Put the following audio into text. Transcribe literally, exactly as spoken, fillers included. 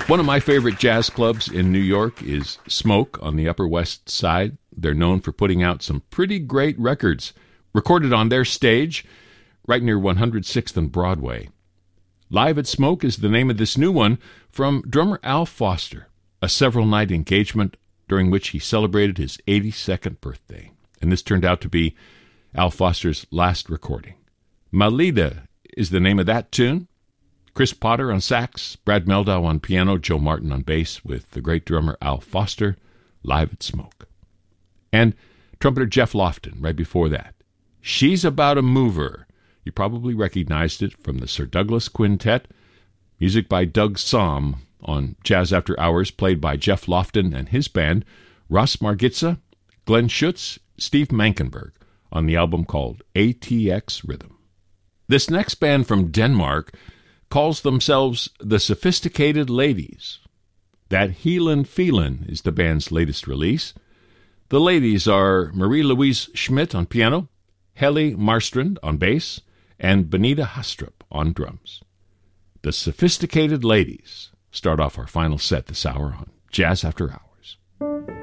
One of my favorite jazz clubs in New York is Smoke on the Upper West Side. They're known for putting out some pretty great records, recorded on their stage right near one hundred sixth and Broadway. Live at Smoke is the name of this new one from drummer Al Foster, a several-night engagement during which he celebrated his eighty-second birthday. And this turned out to be Al Foster's last recording. Malida is the name of that tune. Chris Potter on sax, Brad Meldau on piano, Joe Martin on bass, with the great drummer Al Foster, live at Smoke. And trumpeter Jeff Lofton right before that. She's About a Mover. You probably recognized it from the Sir Douglas Quintet. Music by Doug Sahm on Jazz After Hours, played by Jeff Lofton and his band, Ross Margitza, Glenn Schutz, Steve Mankenberg, on the album called A T X Rhythm. This next band from Denmark calls themselves the Sophisticated Ladies. That Healin' Feelin' is the band's latest release. The ladies are Marie-Louise Schmidt on piano, Helle Marstrand on bass, and Benita Hastrup on drums. The Sophisticated Ladies start off our final set this hour on Jazz After Hours.